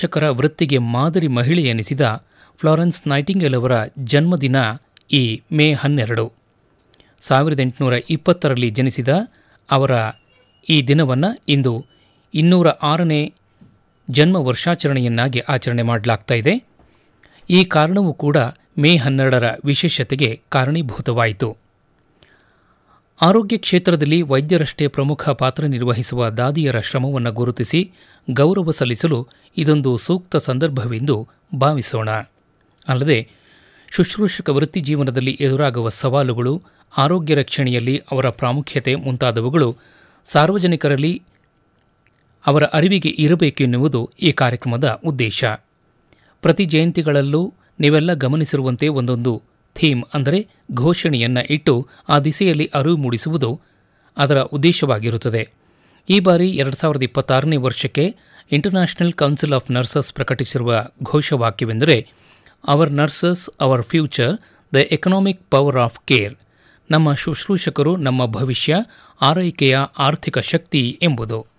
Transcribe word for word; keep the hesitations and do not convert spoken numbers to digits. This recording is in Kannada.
ಶುಶ್ರೂಷಕರ ವೃತ್ತಿಗೆ ಮಾದರಿ ಮಹಿಳೆ ಎನಿಸಿದ ಫ್ಲಾರೆನ್ಸ್ ನೈಟಿಂಗೇಲ್ ಅವರ ಜನ್ಮದಿನ ಈ ಮೇ ಹನ್ನೆರಡು. ಸಾವಿರದ ಎಂಟುನೂರ ಇಪ್ಪತ್ತರಲ್ಲಿ ಜನಿಸಿದ ಅವರ ಈ ದಿನವನ್ನು ಇಂದು ಇನ್ನೂರ ಆರನೇ ಜನ್ಮ ವರ್ಷಾಚರಣೆಯನ್ನಾಗಿ ಆಚರಣೆ ಮಾಡಲಾಗ್ತಾ ಇದೆ. ಈ ಕಾರಣವೂ ಕೂಡ ಮೇ ಹನ್ನೆರಡರ ವಿಶೇಷತೆಗೆ ಕಾರಣೀಭೂತವಾಯಿತು. ಆರೋಗ್ಯ ಕ್ಷೇತ್ರದಲ್ಲಿ ವೈದ್ಯರಷ್ಟೇ ಪ್ರಮುಖ ಪಾತ್ರ ನಿರ್ವಹಿಸುವ ದಾದಿಯರ ಶ್ರಮವನ್ನು ಗುರುತಿಸಿ ಗೌರವ ಸಲ್ಲಿಸಲು ಇದೊಂದು ಸೂಕ್ತ ಸಂದರ್ಭವೆಂದು ಭಾವಿಸೋಣ. ಅಲ್ಲದೆ ಶುಶ್ರೂಷಕ ವೃತ್ತಿ ಜೀವನದಲ್ಲಿ ಎದುರಾಗುವ ಸವಾಲುಗಳು, ಆರೋಗ್ಯ ರಕ್ಷಣೆಯಲ್ಲಿ ಅವರ ಪ್ರಾಮುಖ್ಯತೆ ಮುಂತಾದವುಗಳು ಸಾರ್ವಜನಿಕರಲ್ಲಿ ಅವರ ಅರಿವಿಗೆ ಇರಬೇಕೆನ್ನುವುದು ಈ ಕಾರ್ಯಕ್ರಮದ ಉದ್ದೇಶ. ಪ್ರತಿ ಜಯಂತಿಗಳಲ್ಲೂ ನೀವೆಲ್ಲ ಗಮನಿಸಿರುವಂತೆ ಒಂದೊಂದು ಥೀಮ್ ಅಂದರೆ ಘೋಷಣೆಯನ್ನು ಇಟ್ಟು ಆ ದಿಸೆಯಲ್ಲಿ ಅರಿವು ಮೂಡಿಸುವುದು ಅದರ ಉದ್ದೇಶವಾಗಿರುತ್ತದೆ. ಈ ಬಾರಿ ಎರಡು ಸಾವಿರದ ಇಪ್ಪತ್ತಾರನೇ ವರ್ಷಕ್ಕೆ ಇಂಟರ್ನ್ಯಾಷನಲ್ ಕೌನ್ಸಿಲ್ ಆಫ್ ನರ್ಸಸ್ ಪ್ರಕಟಿಸಿರುವ ಘೋಷವಾಕ್ಯವೆಂದರೆ hour nurses our future, the economic power of care. ನಮ್ಮ ಶುಶ್ರೂಷಕರು ನಮ್ಮ ಭವಿಷ್ಯ, ಆರೈಕೆಯ ಆರ್ಥಿಕ ಶಕ್ತಿ ಎಂಬುದು.